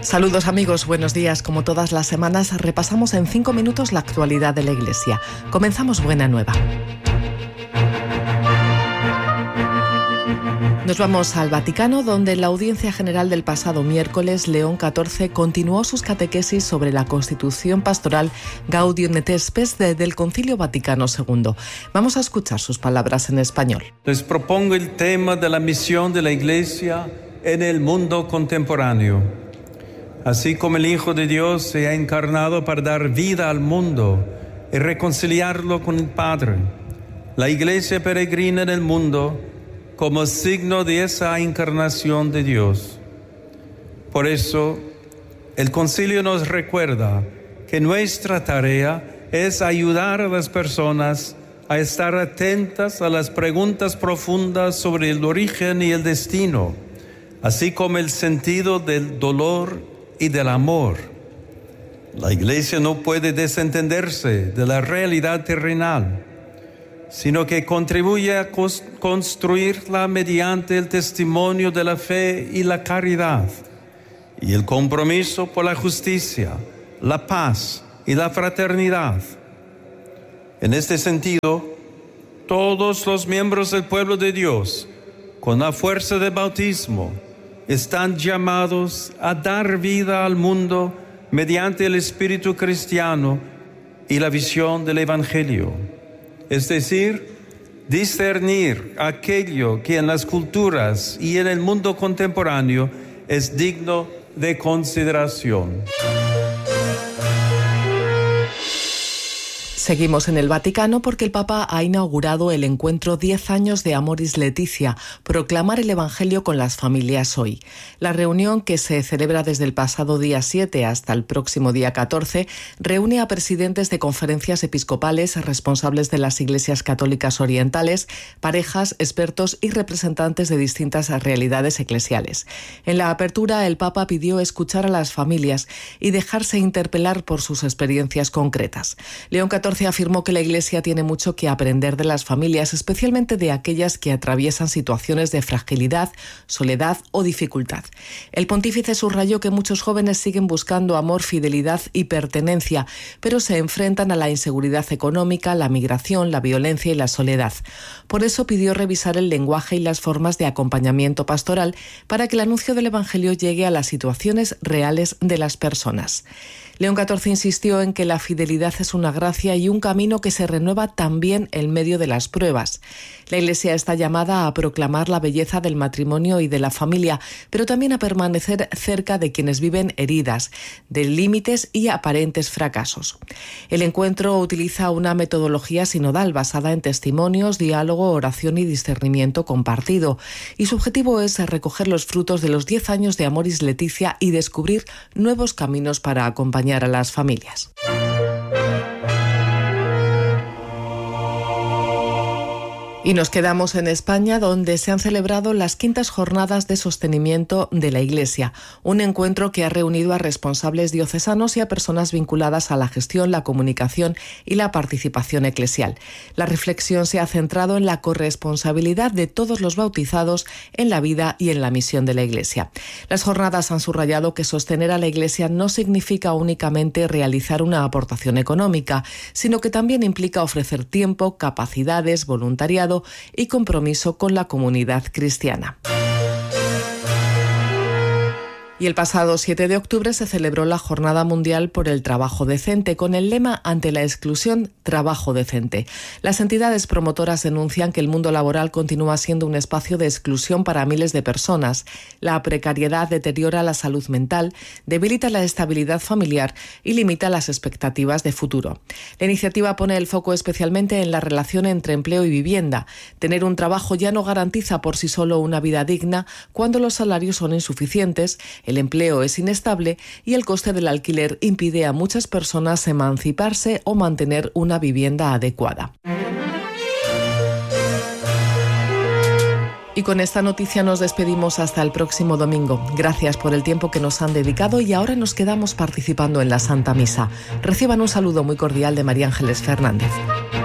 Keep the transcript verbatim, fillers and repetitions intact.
Saludos amigos, buenos días. Como todas las semanas, repasamos en cinco minutos la actualidad de la Iglesia. Comenzamos Buena Nueva. Nos vamos al Vaticano, donde en la audiencia general del pasado miércoles, León catorce continuó sus catequesis sobre la Constitución Pastoral Gaudium et Spes del Concilio Vaticano segundo. Vamos a escuchar sus palabras en español. Les propongo el tema de la misión de la Iglesia en el mundo contemporáneo. Así como el Hijo de Dios se ha encarnado para dar vida al mundo y reconciliarlo con el Padre, la Iglesia peregrina en el mundo como signo de esa encarnación de Dios. Por eso, el Concilio nos recuerda que nuestra tarea es ayudar a las personas a estar atentas a las preguntas profundas sobre el origen y el destino, así como el sentido del dolor y del amor. La Iglesia no puede desentenderse de la realidad terrenal, sino que contribuye a construirla mediante el testimonio de la fe y la caridad, y el compromiso por la justicia, la paz y la fraternidad. En este sentido, todos los miembros del pueblo de Dios, con la fuerza del bautismo, están llamados a dar vida al mundo mediante el espíritu cristiano y la visión del Evangelio. Es decir, discernir aquello que en las culturas y en el mundo contemporáneo es digno de consideración. Seguimos en el Vaticano porque el Papa ha inaugurado el encuentro diez años de Amoris Laetitia, proclamar el Evangelio con las familias hoy. La reunión, que se celebra desde el pasado día siete hasta el próximo día catorce, reúne a presidentes de conferencias episcopales, responsables de las iglesias católicas orientales, parejas, expertos y representantes de distintas realidades eclesiales. En la apertura, el Papa pidió escuchar a las familias y dejarse interpelar por sus experiencias concretas. León catorce afirmó que la Iglesia tiene mucho que aprender de las familias, especialmente de aquellas que atraviesan situaciones de fragilidad, soledad o dificultad. El pontífice subrayó que muchos jóvenes siguen buscando amor, fidelidad y pertenencia, pero se enfrentan a la inseguridad económica, la migración, la violencia y la soledad. Por eso pidió revisar el lenguaje y las formas de acompañamiento pastoral para que el anuncio del Evangelio llegue a las situaciones reales de las personas. León catorce insistió en que la fidelidad es una gracia y un camino que se renueva también en medio de las pruebas. La Iglesia está llamada a proclamar la belleza del matrimonio y de la familia, pero también a permanecer cerca de quienes viven heridas, de límites y aparentes fracasos. El encuentro utiliza una metodología sinodal basada en testimonios, diálogo, oración y discernimiento compartido, y su objetivo es recoger los frutos de los diez años de Amoris Laetitia y descubrir nuevos caminos para acompañar a las familias. Y nos quedamos en España, donde se han celebrado las quintas jornadas de sostenimiento de la Iglesia, un encuentro que ha reunido a responsables diocesanos y a personas vinculadas a la gestión, la comunicación y la participación eclesial. La reflexión se ha centrado en la corresponsabilidad de todos los bautizados en la vida y en la misión de la Iglesia. Las jornadas han subrayado que sostener a la Iglesia no significa únicamente realizar una aportación económica, sino que también implica ofrecer tiempo, capacidades, voluntariado y compromiso con la comunidad cristiana. Y el pasado siete de octubre se celebró la Jornada Mundial por el Trabajo Decente, con el lema "Ante la exclusión, trabajo decente". Las entidades promotoras denuncian que el mundo laboral continúa siendo un espacio de exclusión para miles de personas. La precariedad deteriora la salud mental, debilita la estabilidad familiar y limita las expectativas de futuro. La iniciativa pone el foco especialmente en la relación entre empleo y vivienda. Tener un trabajo ya no garantiza por sí solo una vida digna cuando los salarios son insuficientes, el empleo es inestable y el coste del alquiler impide a muchas personas emanciparse o mantener una vivienda adecuada. Y con esta noticia nos despedimos hasta el próximo domingo. Gracias por el tiempo que nos han dedicado y ahora nos quedamos participando en la Santa Misa. Reciban un saludo muy cordial de María Ángeles Fernández.